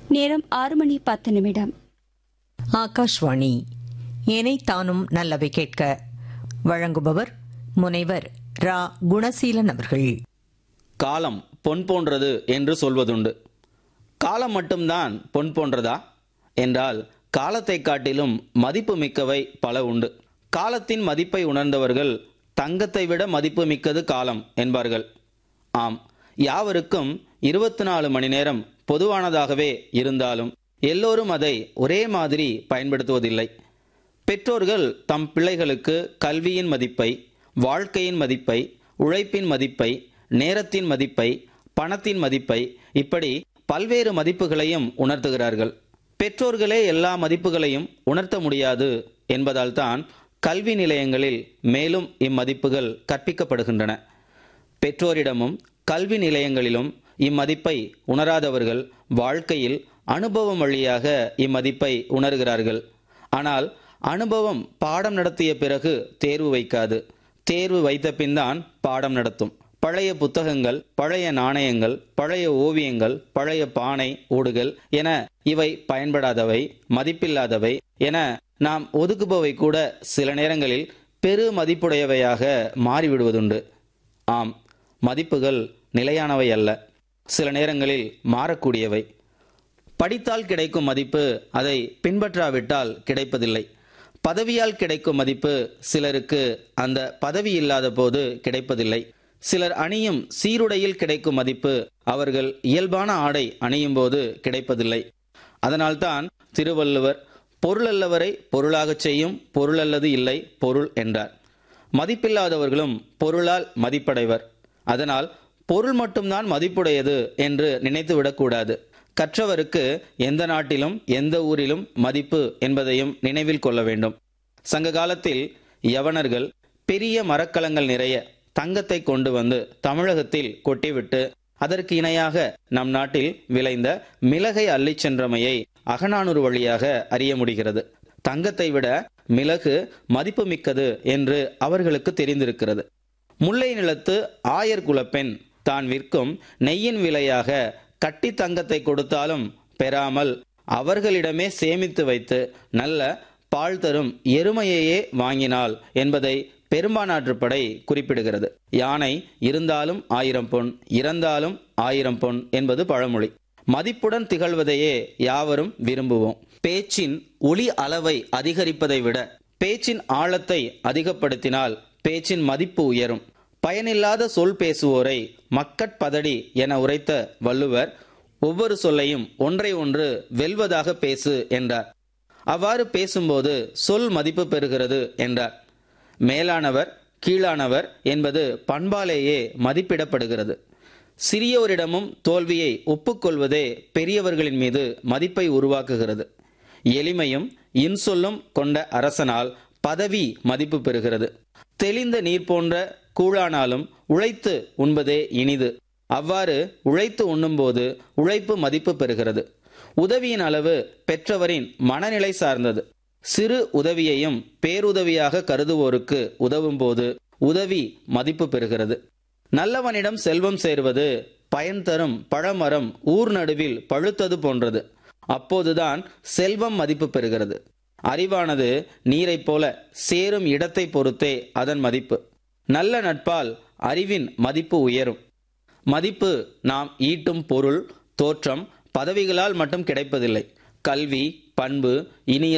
நேரம் 6:10. ஆகாஷ்வாணி. தானும் நல்லவை கேட்க வழங்குபவர் முனைவர் ரா. குணசீலன் அவர்கள். காலம் பொன் போன்றது என்று சொல்வதுண்டு. காலம் மட்டும்தான் பொன் போன்றதா என்றால் காலத்தை காட்டிலும் மதிப்பு மிக்கவை பல உண்டு. காலத்தின் மதிப்பை உணர்ந்தவர்கள் தங்கத்தை விட மதிப்பு மிக்கது காலம் என்பார்கள். ஆம், யாவருக்கும் 24 மணி நேரம் பொதுவானதாகவே இருந்தாலும் எல்லோரும் அதை ஒரே மாதிரி பயன்படுத்துவதில்லை. பெற்றோர்கள் தம் பிள்ளைகளுக்கு கல்வியின் மதிப்பை, வாழ்க்கையின் மதிப்பை, உழைப்பின் மதிப்பை, நேரத்தின் மதிப்பை, பணத்தின் மதிப்பை, இப்படி பல்வேறு மதிப்புகளையும் உணர்த்துகிறார்கள். பெற்றோர்களே எல்லா மதிப்புகளையும் உணர்த்த முடியாது என்பதால் தான் கல்வி நிலையங்களில் மேலும் இம்மதிப்புகள் கற்பிக்கப்படுகின்றன. பெற்றோரிடமும் கல்வி நிலையங்களிலும் இம்மதிப்பை உணராதவர்கள் வாழ்க்கையில் அனுபவம் வழியாக இம்மதிப்பை உணர்கிறார்கள். ஆனால் அனுபவம் பாடம் நடத்திய பிறகு தேர்வு வைக்காது. தேர்வு வைத்த பின்தான் பாடம் நடத்தும். பழைய புத்தகங்கள், பழைய நாணயங்கள், பழைய ஓவியங்கள், பழைய பானை ஓடுகள் என இவை பயன்படாதவை, மதிப்பில்லாதவை என நாம் ஒதுக்குபவை கூட சில நேரங்களில் பெரு மதிப்புடையவையாக மாறிவிடுவதுண்டு. ஆம், மதிப்புகள் நிலையானவை அல்ல, சில நேரங்களில் மாறக்கூடியவை. படித்தால் கிடைக்கும் மதிப்பு அதை பின்பற்றாவிட்டால் கிடைப்பதில்லை. பதவியால் கிடைக்கும் மதிப்பு சிலருக்கு அந்த பதவி இல்லாத போது கிடைப்பதில்லை. சிலர் அணியும் சீருடையில் கிடைக்கும் மதிப்பு அவர்கள் இயல்பான ஆடை அணியும் போது கிடைப்பதில்லை. அதனால்தான் திருவள்ளுவர் பொருளல்லவரை பொருளாகச் செய்யும் பொருளல்லது இல்லை பொருள் என்றார். மதிப்பில்லாதவர்களும் பொருளால் மதிப்படைவர். அதனால் பொருள் மட்டும்தான் மதிப்புடையது என்று நினைத்துவிடக்கூடாது. கற்றவருக்கு எந்த நாட்டிலும் எந்த ஊரிலும் மதிப்பு என்பதையும் நினைவில் கொள்ள வேண்டும். சங்க காலத்தில் யவனர்கள் பெரிய மரக்கலங்கள் நிறைய தங்கத்தை கொண்டு வந்து தமிழகத்தில் கொட்டிவிட்டு அதற்கு இணையாக நம் நாட்டில் விளைந்த மிளகை அள்ளிச் சென்றமையை அகநானூறு வழியாக அறிய முடிகிறது. தங்கத்தை விட மிளகு மதிப்பு மிக்கது என்று அவர்களுக்கு தெரிந்திருக்கிறது. முல்லை நிலத்து ஆயர் குலப்பெண் தான் விற்கும் நெய்யின் விலையாக கட்டி தங்கத்தை கொடுத்தாலும் பெறாமல் அவர்களிடமே சேமித்து வைத்து நல்ல பால் தரும் எருமையையே வாங்கினாள் என்பதை பெரும்பானாற்றுப்படை குறிப்பிடுகிறது. யானை இருந்தாலும் 1000 பொன், இறந்தாலும் 1000 பொன் என்பது பழமொழி. மதிப்புடன் திகழ்வதையே யாவரும் விரும்புவோம். பேச்சின் ஒளி அளவை அதிகரிப்பதை விட பேச்சின் ஆழத்தை அதிகப்படுத்தினால் பேச்சின் மதிப்பு உயரும். பயனில்லாத சொல் பேசுவோரை மக்கட்பதடி என உரைத்த வள்ளுவர் ஒவ்வொரு சொல்லையும் ஒன்றை ஒன்று வெல்வதாக பேசு என்றார். அவ்வாறு பேசும்போது சொல் மதிப்பு பெறுகிறது என்றார். மேலானவர் கீழானவர் என்பது பண்பாலேயே மதிப்பிடப்படுகிறது. சிறியோரிடமும் தோல்வியை ஒப்புக்கொள்வதே பெரியவர்களின் மீது மதிப்பை உருவாக்குகிறது. எளிமையும் இன்சொல்லும் கொண்ட அரசனால் பதவி மதிப்பு பெறுகிறது. தெளிந்த நீர் போன்ற கூழானாலும் உழைத்து உண்பதே இனிது. அவ்வாறு உழைத்து உண்ணும்போது உழைப்பு மதிப்பு பெறுகிறது. உதவியின் அளவு பெற்றவரின் மனநிலை சார்ந்தது. சிறு உதவியையும் பேருதவியாக கருதுவோருக்கு உதவும் போது உதவி மதிப்பு பெறுகிறது. நல்லவனிடம் செல்வம் சேர்வது பயன் தரும் பழமரம் ஊர் நடுவில் பழுத்தது போன்றது. அப்போதுதான் செல்வம் மதிப்பு பெறுகிறது. அறிவானது நீரைப் போல சேரும் இடத்தை பொறுத்தே அதன் மதிப்பு. நல்ல நட்பால் அறிவின் மதிப்பு உயரும். மதிப்பு நாம் ஈட்டும் பொருள், தோற்றம், பதவிகளால் மட்டும் கிடைப்பதில்லை. கல்வி, பண்பு, இனிய